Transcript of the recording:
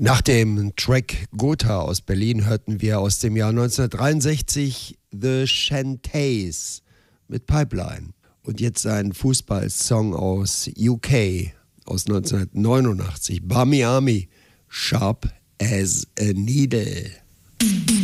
Nach dem Track Gotha aus Berlin hörten wir aus dem Jahr 1963 The Shantays mit Pipeline. Und jetzt ein Fußballsong aus UK aus 1989. Bami Army, Sharp as a Needle.